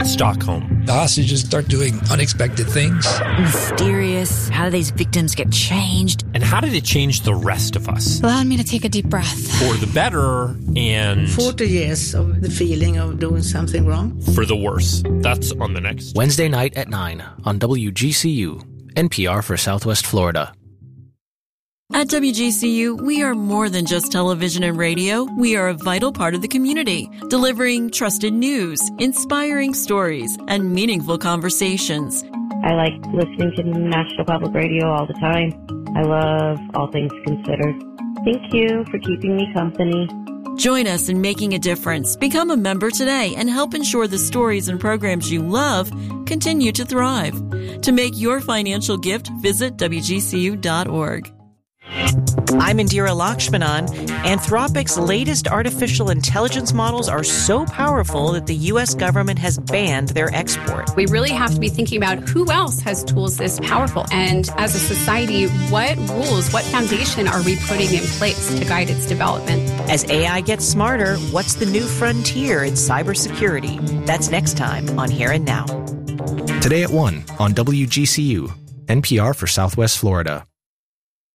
Stockholm. The hostages start doing unexpected things. Mysterious. How do these victims get changed? And how did it change the rest of us? Allowed me to take a deep breath. For the better and 40 years of the feeling of doing something wrong. For the worse. That's on the next. Wednesday night at 9 on WGCU, NPR for Southwest Florida. At WGCU, we are more than just television and radio. We are a vital part of the community, delivering trusted news, inspiring stories, and meaningful conversations. I like listening to National Public Radio all the time. I love All Things Considered. Thank you for keeping me company. Join us in making a difference. Become a member today and help ensure the stories and programs you love continue to thrive. To make your financial gift, visit WGCU.org. I'm Indira Lakshmanan. Anthropic's latest artificial intelligence models are so powerful that the U.S. government has banned their export. We really have to be thinking about who else has tools this powerful. And as a society, what rules, what foundation are we putting in place to guide its development? As AI gets smarter, what's the new frontier in cybersecurity? That's next time on Here and Now. Today at 1 on WGCU, NPR for Southwest Florida.